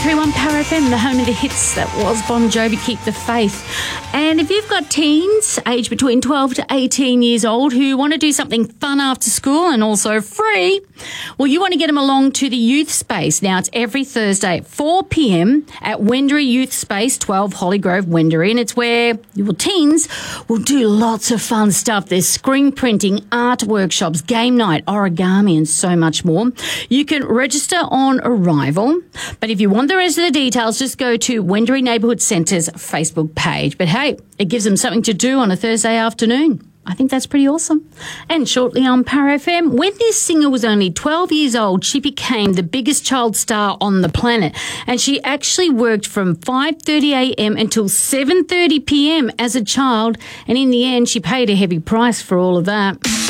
103.1 Power FM, the home of the hits. That was Bon Jovi, Keep the Faith. And if you've got teens aged between 12 to 18 years old who want to do something fun after school and also free, well, you want to get them along to the Youth Space. Now, it's every Thursday at 4 p.m. at Wendouree Youth Space, 12 Hollygrove, Wendouree. And it's where your teens will do lots of fun stuff. There's screen printing, art workshops, game night, origami, and so much more. You can register on arrival. But if you want the rest of the details, just go to Wendouree Neighbourhood Centre's Facebook page. But hey, it gives them something to do on a Thursday afternoon. I think that's pretty awesome. And shortly on Power FM, when this singer was only 12 years old, she became the biggest child star on the planet. And she actually worked from 5:30 a.m. until 7:30 p.m. as a child. And in the end, she paid a heavy price for all of that.